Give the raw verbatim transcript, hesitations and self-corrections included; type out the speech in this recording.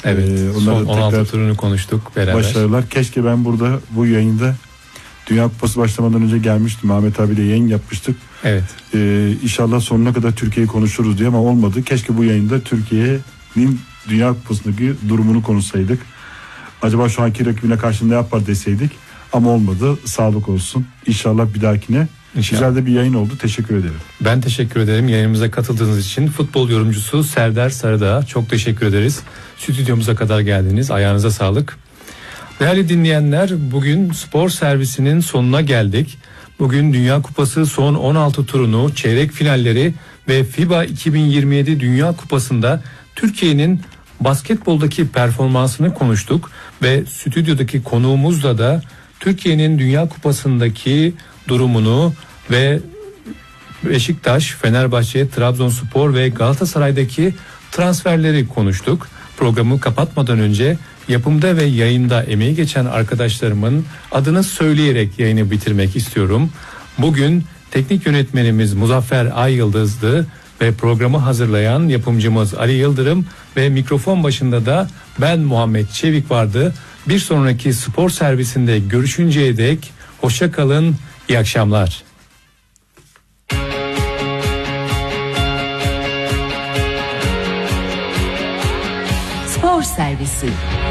Evet. Ee, son on altı turunu konuştuk beraber. Başarılar. Keşke ben burada bu yayında Dünya Kupası başlamadan önce gelmiştim. Ahmet abiyle yayın yapmıştık. Evet. Ee, inşallah sonuna kadar Türkiye'yi konuşuruz diye ama olmadı. Keşke bu yayında Türkiye'nin Dünya Kupası'ndaki durumunu konuşsaydık. Acaba şu anki rakibine karşı ne yapar deseydik. Ama olmadı. Sağlık olsun. İnşallah bir dahakine. İnşallah. Güzel de bir yayın oldu. Teşekkür ederim. Ben teşekkür ederim yayınımıza katıldığınız için. Futbol yorumcusu Serdar Sarıdağ'a çok teşekkür ederiz. Stüdyomuza kadar geldiniz. Ayağınıza sağlık. Değerli dinleyenler, bugün spor servisinin sonuna geldik. Bugün Dünya Kupası son on altı turunu, çeyrek finalleri ve FIBA iki bin yirmi yedi Dünya Kupası'nda Türkiye'nin basketboldaki performansını konuştuk ve stüdyodaki konuğumuzla da Türkiye'nin Dünya Kupası'ndaki durumunu ve Beşiktaş, Fenerbahçe, Trabzonspor ve Galatasaray'daki transferleri konuştuk. Programı kapatmadan önce yapımda ve yayında emeği geçen arkadaşlarımın adını söyleyerek yayını bitirmek istiyorum. Bugün teknik yönetmenimiz Muzaffer Ay Yıldız'dı ve programı hazırlayan yapımcımız Ali Yıldırım ve mikrofon başında da ben Muhammed Çevik vardı. Bir sonraki spor servisinde görüşünceye dek hoşça kalın, iyi akşamlar. Spor servisi.